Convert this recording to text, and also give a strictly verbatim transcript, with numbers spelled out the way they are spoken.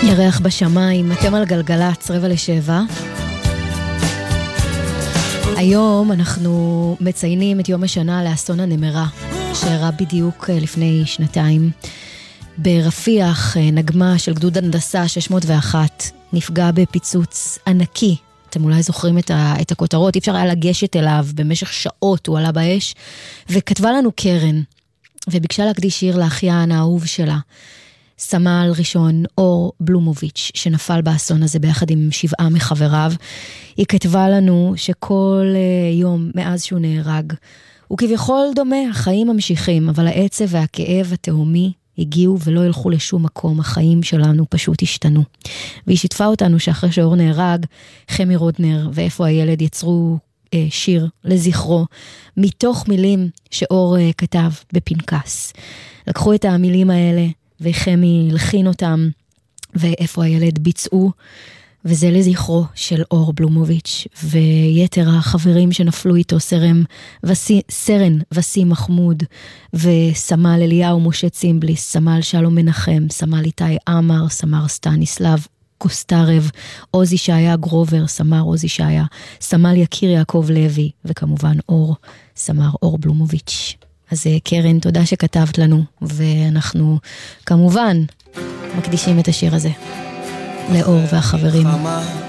ירח בשמיים, אתם על גלגלצ, רבע לשבע. היום אנחנו מציינים את יום השנה לאסון הנמרה, שאירע בדיוק לפני שנתיים. ברפיח, נגמה של גדוד הנדסה שש מאות ואחת, נפגע בפיצוץ ענקי. אתם אולי זוכרים את, ה- את הכותרות, אי אפשר היה לגשת אליו, במשך שעות הוא עלה באש, וכתבה לנו קרן, וביקשה להקדיש שיר לאחיין האהוב שלה, סמל ראשון אור בלומוביץ', שנפל באסון הזה ביחד עם שבעה מחבריו. היא כתבה לנו שכל יום מאז שהוא נהרג, הוא כביכול דומה, החיים ממשיכים, אבל העצב והכאב התאומי הגיעו ולא ילכו לשום מקום, החיים שלנו פשוט השתנו. והיא שיתפה אותנו שאחרי שאור נהרג, חמי רודנר ואיפה הילד יצרו אה, שיר לזכרו, מתוך מילים שאור אה, כתב בפנקס. לקחו את המילים האלה, וחמי לחין אותם, ואיפה הילד ביצעו, וזה לזכרו של אור בלומוביץ', ויתר החברים שנפלו איתו, סרן וסי, סרן וסי מחמוד, וסמל אליהו משה צימבליס, סמל שלום מנחם, סמל איתי אמר, סמר סטניסלב קוסטרב, עוזי שהיה גרובר, סמר עוזי שהיה, סמל יקיר יעקב לוי, וכמובן אור, סמר אור בלומוביץ'. אז קרן, תודה שכתבת לנו, ואנחנו כמובן מקדישים את השיר הזה לאור והחברים.